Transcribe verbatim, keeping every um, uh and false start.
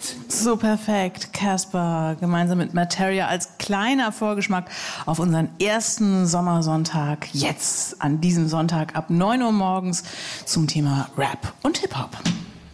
perfekt. So perfekt. Casper gemeinsam mit Materia als kleiner Vorgeschmack auf unseren ersten Sommersonntag. Jetzt an diesem Sonntag ab neun Uhr morgens zum Thema Rap und Hip-Hop.